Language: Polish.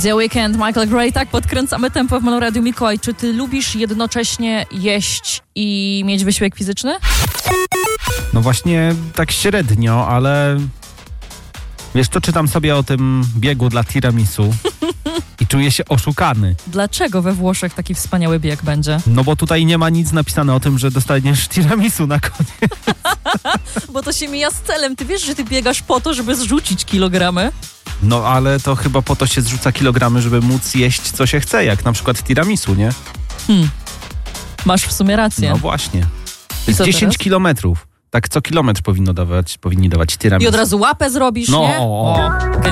The Weeknd, Michael Gray, tak podkręcamy tempo w Molo Radio. Mikołaj, czy ty lubisz jednocześnie jeść i mieć wysiłek fizyczny? No właśnie tak średnio, ale wiesz co, czytam sobie o tym biegu dla tiramisu i czuję się oszukany. Dlaczego we Włoszech taki wspaniały bieg będzie? No bo tutaj nie ma nic napisane o tym, że dostaniesz tiramisu na koniec. Bo to się mija z celem. Ty wiesz, że ty biegasz po to, żeby zrzucić kilogramy? No ale to chyba po to się zrzuca kilogramy, żeby móc jeść co się chce, jak na przykład tiramisu, nie? Masz w sumie rację. No właśnie. To jest co 10 teraz? kilometrów. Tak co kilometr powinni dawać tiramisu. I od razu łapę zrobisz, No, nie? o.